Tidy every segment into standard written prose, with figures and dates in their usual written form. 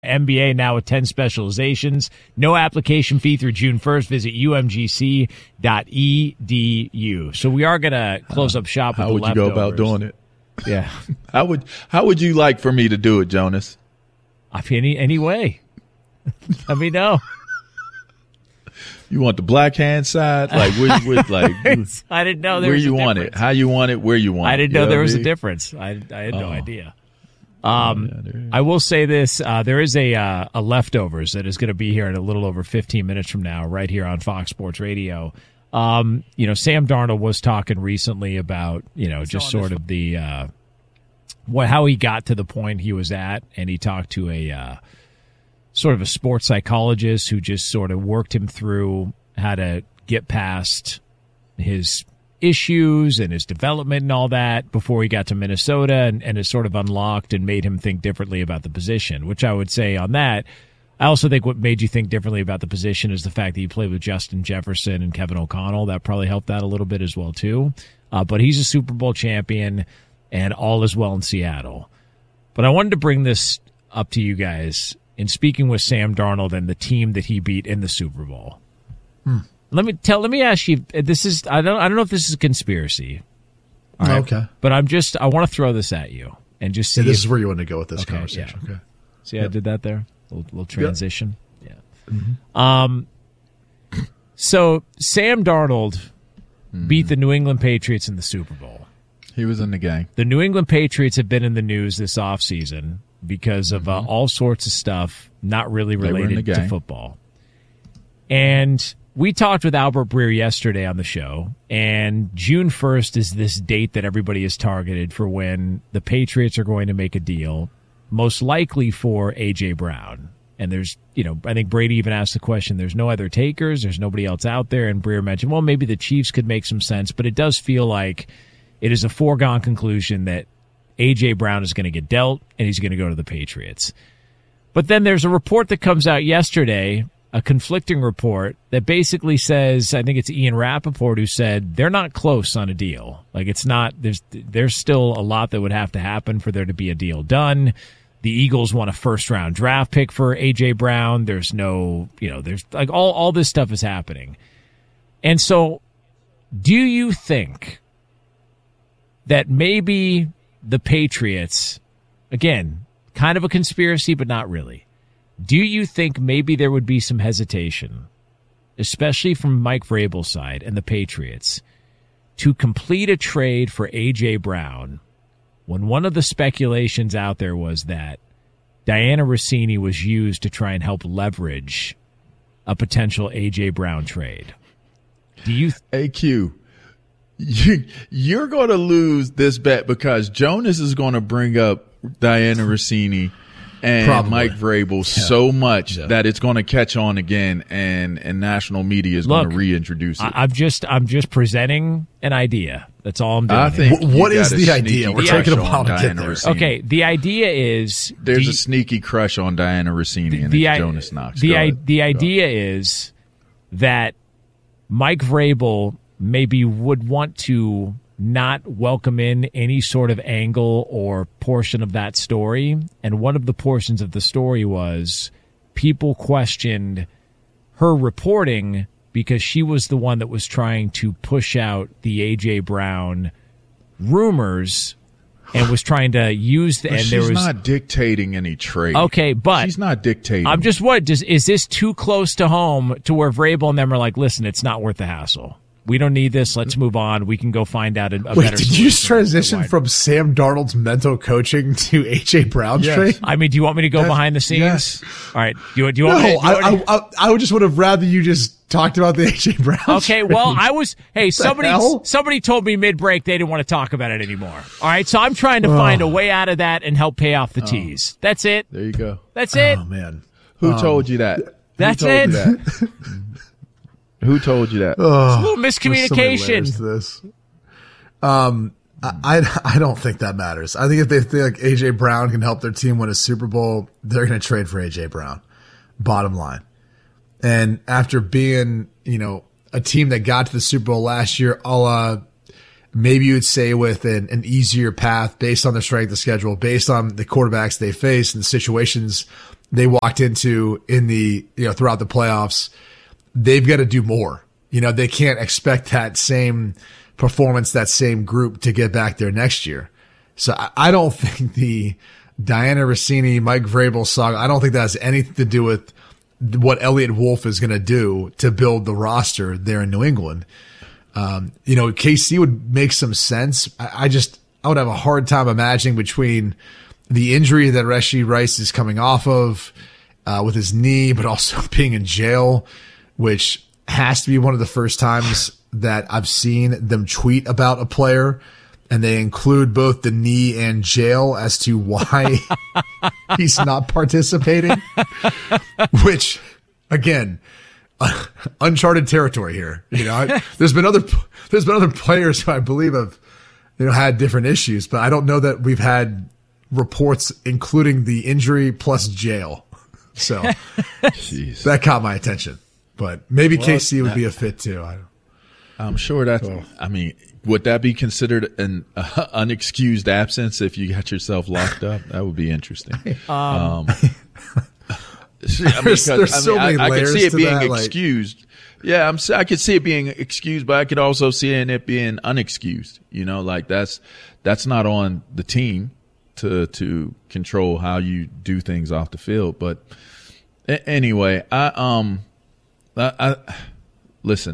MBA now with 10 specializations. No application fee through June 1st. Visit umgc.edu. So we are going to close up shop with the leftovers. How would you go about doing it? Yeah. How would you like for me to do it, Jonas? I mean, any way. Let me know. You want the black hand side? Like, I didn't know there was a difference. Where you want it, how you want it, where you want it. I didn't know there was a difference. I had no idea. I will say this. There is a leftovers that is going to be here in a little over 15 minutes from now, right here on Fox Sports Radio. Sam Darnold was talking recently about, just sort of the how he got to the point he was at, and he talked to a sort of a sports psychologist who just sort of worked him through how to get past his issues and his development and all that before he got to Minnesota, and it sort of unlocked and made him think differently about the position, which I would say on that. I also think what made you think differently about the position is the fact that you played with Justin Jefferson and Kevin O'Connell. That probably helped out a little bit as well, too. But he's a Super Bowl champion, and all is well in Seattle. But I wanted to bring this up to you guys in speaking with Sam Darnold and the team that he beat in the Super Bowl. Let me ask you. This is I don't know if this is a conspiracy. All right? Okay, but I want to throw this at you and just see. This is where you want to go with this conversation. Yeah. Okay. See, I did that there. Little transition. Yep. Yeah. Mm-hmm. So Sam Darnold beat the New England Patriots in the Super Bowl. He was in the game. The New England Patriots have been in the news this offseason because of all sorts of stuff not really related to football. And we talked with Albert Breer yesterday on the show, and June 1st is this date that everybody is targeted for when the Patriots are going to make a deal, most likely for A.J. Brown. And there's, I think Brady even asked the question, there's no other takers, there's nobody else out there, and Breer mentioned, well, maybe the Chiefs could make some sense, but it does feel like it is a foregone conclusion that A.J. Brown is going to get dealt, and he's going to go to the Patriots. But then there's a report that comes out yesterday, a conflicting report that basically says, I think it's Ian Rappaport who said they're not close on a deal. Like it's not, there's still a lot that would have to happen for there to be a deal done. The Eagles want a first-round draft pick for A.J. Brown. There's no, there's like all this stuff is happening. And so do you think that maybe the Patriots, again, kind of a conspiracy, but not really, do you think maybe there would be some hesitation, especially from Mike Vrabel's side and the Patriots, to complete a trade for A.J. Brown when one of the speculations out there was that Diana Rossini was used to try and help leverage a potential A.J. Brown trade? Do you AQ, you're going to lose this bet because Jonas is going to bring up Diana Rossini and Mike Vrabel so much that it's going to catch on again, and national media is going to reintroduce it. I'm just presenting an idea. That's all I'm doing. I think what is the idea? We're taking a while to get there. Rossini. Okay, the idea is there's a sneaky crush on Diana Rossini, and it's Jonas Knox. The idea is that Mike Vrabel maybe would want to not welcome in any sort of angle or portion of that story. And one of the portions of the story was people questioned her reporting because she was the one that was trying to push out the A.J. Brown rumors and was trying to use the. And she's there was not dictating any trade. Okay, but she's not dictating. I'm just is this too close to home to where Vrabel and them are like, listen, it's not worth the hassle. We don't need this. Let's move on. We can go find out a better solution. Wait, did you just transition from Sam Darnold's mental coaching to A.J. Brown's trade? I mean, do you want me to go behind the scenes? Yes. All right. Do you want me to, I would just would have rather you just talked about the A.J. Brown Okay, trade. well, somebody told me mid-break they didn't want to talk about it anymore. All right, so I'm trying to find a way out of that and help pay off the tease. That's it. There you go. That's it. Oh, man. Who told you that? That's it. Who told you that? It's a little miscommunication. To this. I don't think that matters. I think if they think like A.J. Brown can help their team win a Super Bowl, they're going to trade for A.J. Brown. Bottom line. And after being, a team that got to the Super Bowl last year, maybe you would say with an easier path based on the strength of schedule, based on the quarterbacks they face and the situations they walked into throughout the playoffs. They've got to do more. They can't expect that same performance, that same group to get back there next year. So I don't think the Diana Russini, Mike Vrabel saga, I don't think that has anything to do with what Elliott Wolf is going to do to build the roster there in New England. KC would make some sense. I would have a hard time imagining, between the injury that Rashee Rice is coming off of with his knee, but also being in jail, which has to be one of the first times that I've seen them tweet about a player, and they include both the knee and jail as to why he's not participating, which, again, uncharted territory here. There's been other players who I believe have had different issues, but I don't know that we've had reports including the injury plus jail. So that caught my attention. But maybe KC would be a fit too. I'm sure that's. I mean, would that be considered an unexcused absence if you got yourself locked up? That would be interesting. There's so many layers I could see it to being that, excused. Yeah, I could see it being excused, but I could also see it being unexcused. That's not on the team to control how you do things off the field. But anyway, I listen.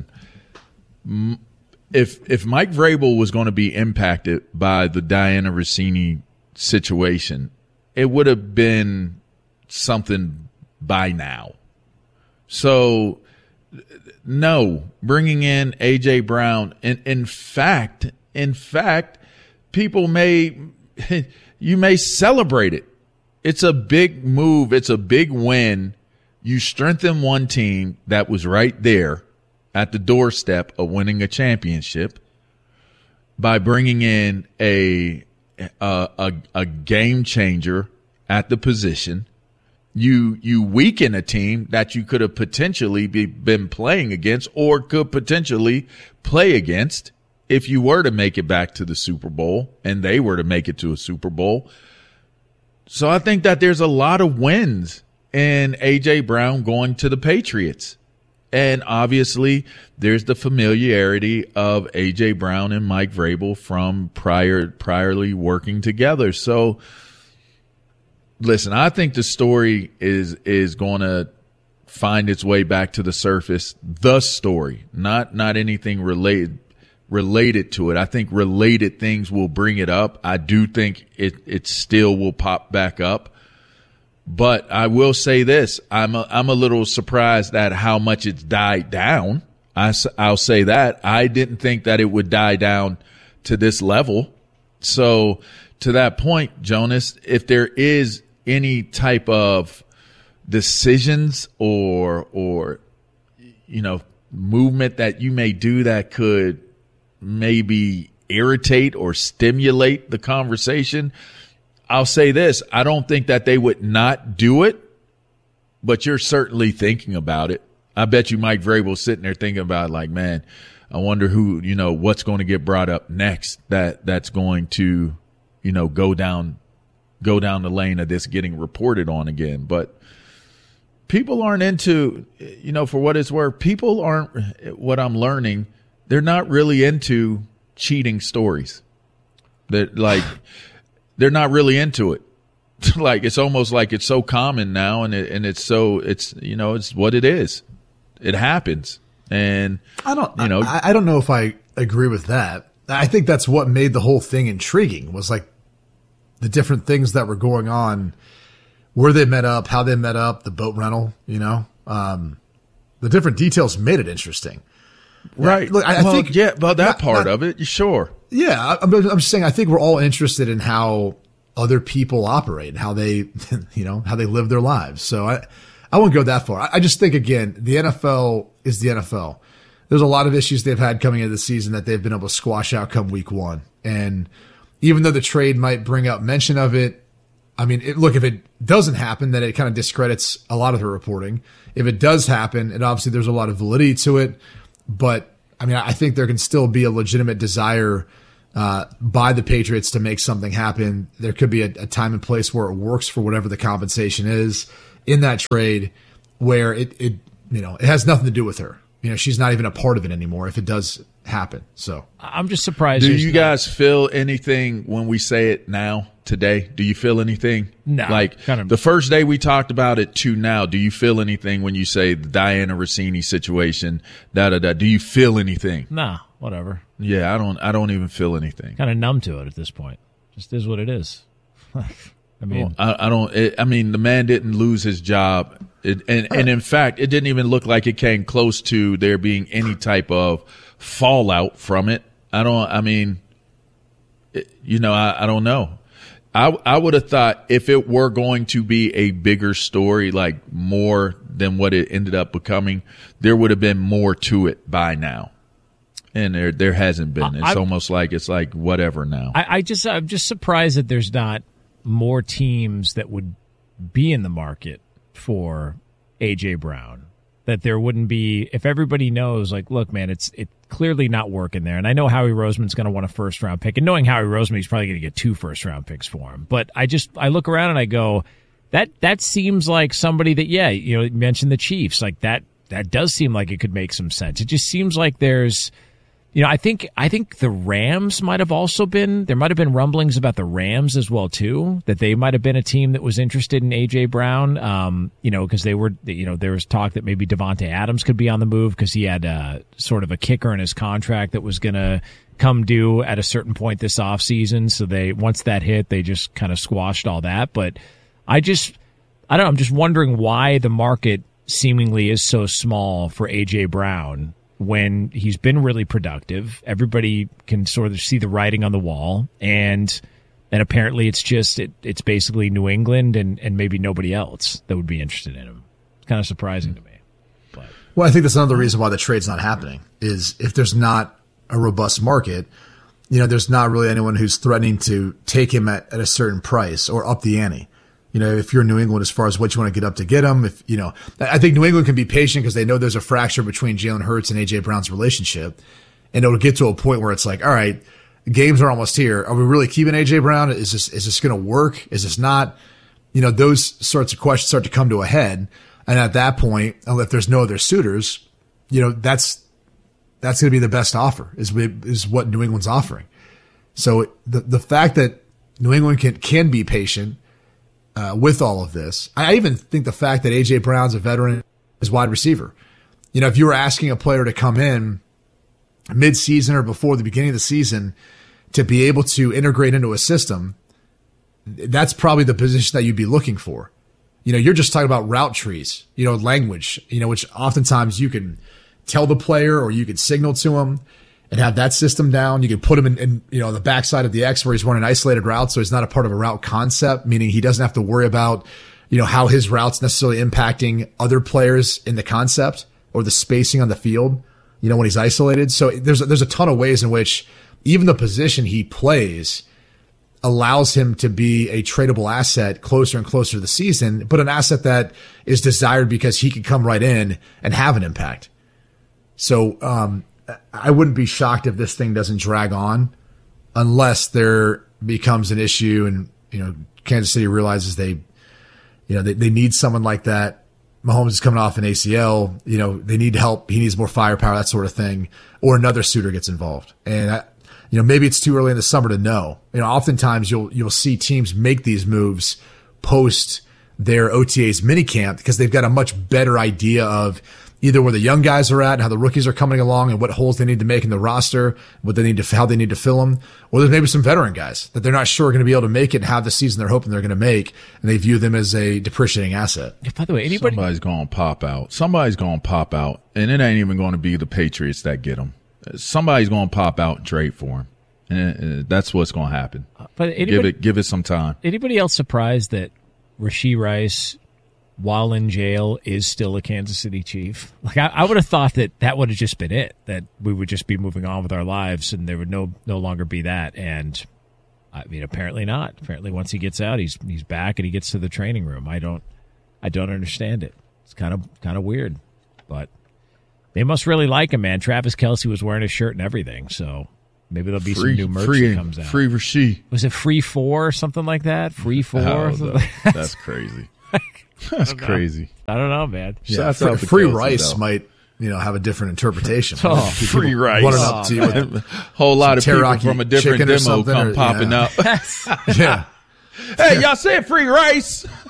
If Mike Vrabel was going to be impacted by the Diana Russini situation, it would have been something by now. So, no, bringing in A.J. Brown, in fact, you may celebrate it. It's a big move. It's a big win. You strengthen one team that was right there at the doorstep of winning a championship by bringing in a game changer at the position. You weaken a team that you could have potentially been playing against, or could potentially play against, if you were to make it back to the Super Bowl and they were to make it to a Super Bowl. So I think that there's a lot of wins in A.J. Brown going to the Patriots. And obviously there's the familiarity of A.J. Brown and Mike Vrabel from priorly working together. So listen, I think the story is going to find its way back to the surface. The story, not anything related to it. I think related things will bring it up. I do think it still will pop back up. But I will say this, I'm a little surprised at how much it's died down. I'll say that. I didn't think that it would die down to this level. So to that point, Jonas, if there is any type of decisions or movement that you may do that could maybe irritate or stimulate the conversation, I'll say this. I don't think that they would not do it, but you're certainly thinking about it. I bet you Mike Vrabel's sitting there thinking about, like, man, I wonder who, what's going to get brought up next that's going to, go down the lane of this getting reported on again. But people aren't into, for what it's worth, people aren't, what I'm learning, they're not really into cheating stories. They're not really into it. Like, it's almost like it's so common now, and it's what it is. It happens. And I don't know if I agree with that. I think that's what made the whole thing intriguing, was like the different things that were going on, where they met up, how they met up, the boat rental, the different details made it interesting. Right. Look, I think that part of it, sure. Yeah, I'm just saying, I think we're all interested in how other people operate and how they, how they live their lives. So I won't go that far. I just think, again, the NFL is the NFL. There's a lot of issues they've had coming into the season that they've been able to squash out come week one. And even though the trade might bring up mention of it, I mean, if it doesn't happen, then it kind of discredits a lot of the reporting. If it does happen, and obviously there's a lot of validity to it, but I mean, I think there can still be a legitimate desire by the Patriots to make something happen. There could be a time and place where it works for whatever the compensation is. in that trade where it has nothing to do with her. She's not even a part of it anymore if it does happen. So I'm just surprised. Do you guys feel anything when we say it now today? Do you feel anything? No. Like the first day we talked about it to now, do you feel anything when you say the Diana Rossini situation, Do you feel anything? No, whatever. Yeah, I don't even feel anything. Kind of numb to it at this point. Just is what it is. I mean, the man didn't lose his job. And in fact, it didn't even look like it came close to there being any type of fallout from it. I don't know. I would have thought if it were going to be a bigger story, like more than what it ended up becoming, there would have been more to it by now. And there hasn't been. It's almost like it's like whatever now. I'm just surprised that there's not more teams that would be in the market for A.J. Brown. That there wouldn't be, if everybody knows, like, look, man, it's clearly not working there. And I know Howie Roseman's going to want a first-round pick. And knowing Howie Roseman, he's probably going to get 2 first-round picks for him. But I look around and I go, that seems like somebody that, you mentioned the Chiefs. Like, that does seem like it could make some sense. It just seems like there's, I think the Rams might have also been, there might have been rumblings about the Rams as well, too, that they might have been a team that was interested in A.J. Brown, because there was talk that maybe Devontae Adams could be on the move because he had sort of a kicker in his contract that was going to come due at a certain point this offseason. So once that hit, they just kind of squashed all that. But I don't know, I'm just wondering why the market seemingly is so small for A.J. Brown when he's been really productive. Everybody can sort of see the writing on the wall, and apparently it's basically New England and maybe nobody else that would be interested in him. It's kind of surprising to me. But. Well, I think that's another reason why the trade's not happening is if there's not a robust market, there's not really anyone who's threatening to take him at a certain price or up the ante. If you're New England as far as what you want to get up to get him, I think New England can be patient because they know there's a fracture between Jalen Hurts and A.J. Brown's relationship. And it'll get to a point where it's like, all right, games are almost here. Are we really keeping A.J. Brown? Is this going to work? Is this not? Those sorts of questions start to come to a head. And at that point, if there's no other suitors, that's going to be the best offer is what New England's offering. So the fact that New England can be patient, with all of this. I even think the fact that A.J. Brown's a veteran is wide receiver. If you were asking a player to come in mid-season or before the beginning of the season to be able to integrate into a system, that's probably the position that you'd be looking for. You're just talking about route trees, language, which oftentimes you can tell the player or you can signal to them and have that system down. You can put him in the backside of the X where he's running isolated routes. So he's not a part of a route concept, meaning he doesn't have to worry about, how his routes necessarily impacting other players in the concept or the spacing on the field, when he's isolated. So there's a ton of ways in which even the position he plays allows him to be a tradable asset closer and closer to the season, but an asset that is desired because he can come right in and have an impact. So, I wouldn't be shocked if this thing doesn't drag on unless there becomes an issue and, Kansas City realizes they need someone like that. Mahomes is coming off an ACL, they need help. He needs more firepower, that sort of thing, or another suitor gets involved. And, maybe it's too early in the summer to know. Oftentimes you'll see teams make these moves post their OTAs minicamp because they've got a much better idea of either where the young guys are at and how the rookies are coming along and what holes they need to make in the roster, how they need to fill them. Or there's maybe some veteran guys that they're not sure are going to be able to make it and have the season they're hoping they're going to make, and they view them as a depreciating asset. Yeah, by the way, somebody's going to pop out. Somebody's going to pop out, and it ain't even going to be the Patriots that get them. Somebody's going to pop out and trade for him, and that's what's going to happen. But give it some time. Anybody else surprised that Rashee Rice, while in jail, is still a Kansas City Chief? Like I would have thought that would have just been it, that we would just be moving on with our lives and there would no longer be that. And I mean, apparently not. Apparently once he gets out, he's back and he gets to the training room. I don't understand it. It's kind of weird, but they must really like him, man. Travis Kelce was wearing his shirt and everything, so maybe there'll be some new merch that comes out. Free Rashee. Was it Free 4 or something like that? Free 4? That's crazy. That's crazy. I don't know, man. Yeah, free rice might, have a different interpretation. Free rice. Running up to you with a whole lot of people from a different demo come popping up. Yeah. Hey, y'all said free rice.